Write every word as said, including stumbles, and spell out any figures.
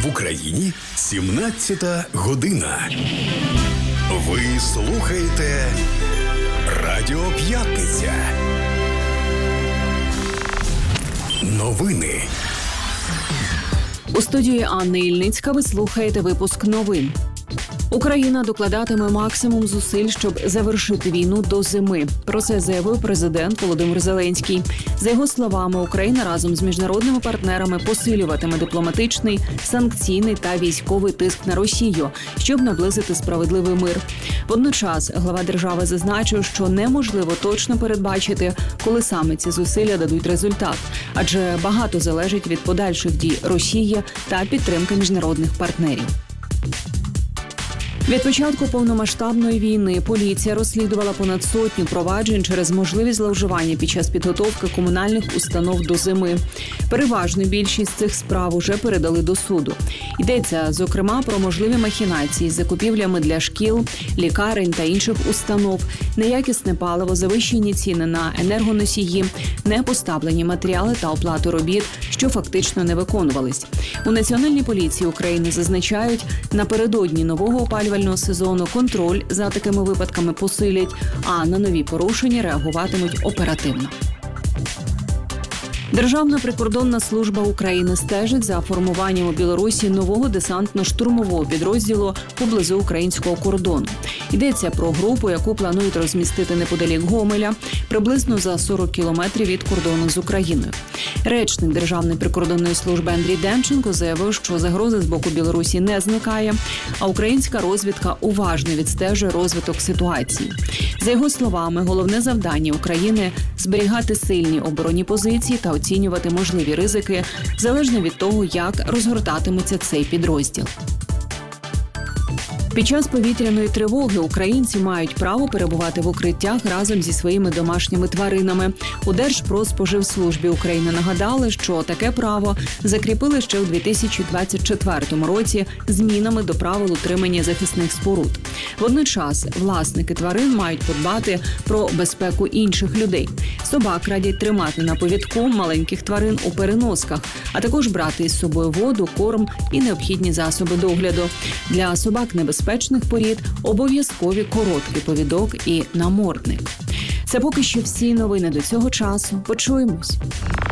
В Україні сімнадцята година. Ви слухаєте Радіо П'ятниця. Новини. У студії Анни Ільницька ви слухаєте випуск новин. Україна докладатиме максимум зусиль, щоб завершити війну до зими. Про це заявив президент Володимир Зеленський. За його словами, Україна разом з міжнародними партнерами посилюватиме дипломатичний, санкційний та військовий тиск на Росію, щоб наблизити справедливий мир. Водночас глава держави зазначив, що неможливо точно передбачити, коли саме ці зусилля дадуть результат, адже багато залежить від подальших дій Росії та підтримки міжнародних партнерів. Від початку повномасштабної війни поліція розслідувала понад сотню проваджень через можливість зловживання під час підготовки комунальних установ до зими. Переважну більшість цих справ уже передали до суду. Йдеться, зокрема, про можливі махінації з закупівлями для шкіл, лікарень та інших установ, неякісне паливо, завищені ціни на енергоносії, непоставлені матеріали та оплату робіт, що фактично не виконувались. У Національній поліції України зазначають, напередодні нового опалювального сезону контроль за такими випадками посилять, а на нові порушення реагуватимуть оперативно. Державна прикордонна служба України стежить за формуванням у Білорусі нового десантно-штурмового підрозділу поблизу українського кордону. Йдеться про групу, яку планують розмістити неподалік Гомеля, приблизно за сорок кілометрів від кордону з Україною. Речник Державної прикордонної служби Андрій Демченко заявив, що загроза з боку Білорусі не зникає, а українська розвідка уважно відстежує розвиток ситуації. За його словами, головне завдання України – зберігати сильні оборонні позиції та оцінювати можливі ризики, залежно від того, як розгортатиметься цей підрозділ. Під час повітряної тривоги українці мають право перебувати в укриттях разом зі своїми домашніми тваринами. У Держпродспоживслужбі України нагадали, що таке право закріпили ще у дві тисячі двадцять четвертому році змінами до правил утримання захисних споруд. Водночас власники тварин мають подбати про безпеку інших людей. Собак радять тримати на повідку маленьких тварин у переносках, а також брати із собою воду, корм і необхідні засоби догляду. Для собак небезпечних порід обов'язкові короткий повідок і намордник. Це поки що всі новини до цього часу. Почуємось.